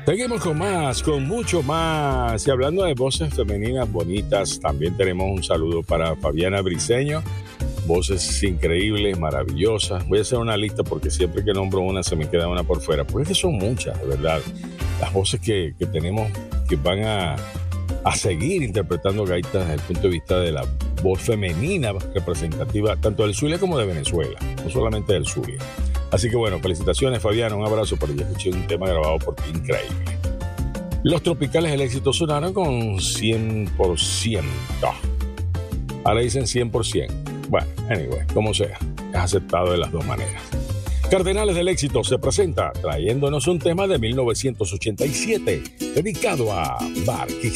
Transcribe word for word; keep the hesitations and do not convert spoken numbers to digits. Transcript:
Seguimos con más, con mucho más. Y hablando de voces femeninas bonitas, también tenemos un saludo para Fabiana Briceño. Voces increíbles, maravillosas. Voy a hacer una lista porque siempre que nombro una se me queda una por fuera. Porque es que son muchas, de verdad. Las voces que, que tenemos que van a, a seguir interpretando gaitas desde el punto de vista de la voz femenina representativa tanto del Zulia como de Venezuela, no solamente del Zulia. Así que bueno, felicitaciones Fabiana, un abrazo, pero ya escuché un tema grabado por ti increíble. Los Tropicales del Éxito sonaron con cien por ciento. Ahora dicen cien por ciento. Bueno, anyway, como sea, es aceptado de las dos maneras. Cardenales del Éxito se presenta trayéndonos un tema de mil novecientos ochenta y siete dedicado a Barquisimeto.